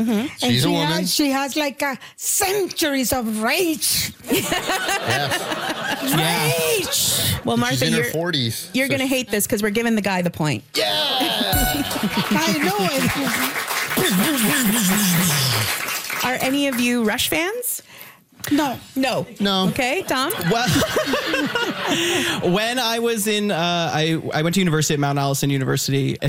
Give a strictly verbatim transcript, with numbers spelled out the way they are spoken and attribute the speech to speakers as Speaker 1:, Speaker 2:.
Speaker 1: Mm-hmm. And
Speaker 2: She's
Speaker 1: she
Speaker 2: a woman.
Speaker 1: Has, she has like a centuries of rage.
Speaker 2: Yes.
Speaker 1: Rage.
Speaker 3: Well, Martha,
Speaker 2: She's in her
Speaker 3: you're,
Speaker 2: forties.
Speaker 3: you're
Speaker 2: so
Speaker 3: going to hate this because we're giving the guy the point.
Speaker 2: Yeah.
Speaker 1: I know it.
Speaker 3: Are any of you Rush fans?
Speaker 1: No.
Speaker 3: No.
Speaker 2: No.
Speaker 3: Okay, Tom?
Speaker 4: Well, when I was in, uh, I, I went to university at Mount Allison University.